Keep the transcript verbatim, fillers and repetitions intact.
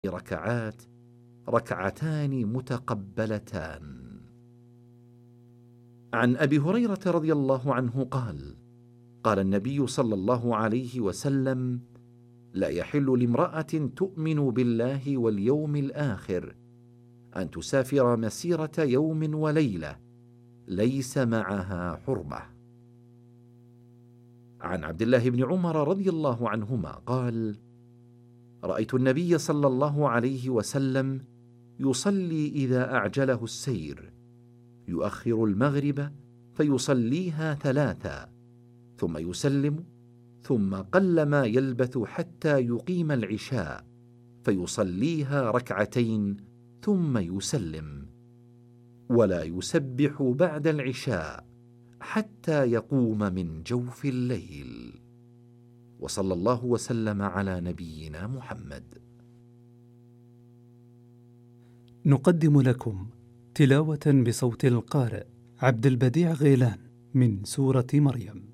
ركعات ركعتان متقبلتان. عن أبي هريرة رضي الله عنه قال: قال النبي صلى الله عليه وسلم: لا يحل لامرأة تؤمن بالله واليوم الآخر أن تسافر مسيرة يوم وليلة ليس معها حرمة. عن عبد الله بن عمر رضي الله عنهما قال: رأيت النبي صلى الله عليه وسلم يصلي إذا أعجله السير، يؤخر المغرب فيصليها ثلاثا ثم يسلم، ثم قلما يلبث حتى يقيم العشاء فيصليها ركعتين ثم يسلم، ولا يسبح بعد العشاء حتى يقوم من جوف الليل. وصلى الله وسلم على نبينا محمد. نقدم لكم تلاوة بصوت القارئ عبد البديع غيلان من سورة مريم.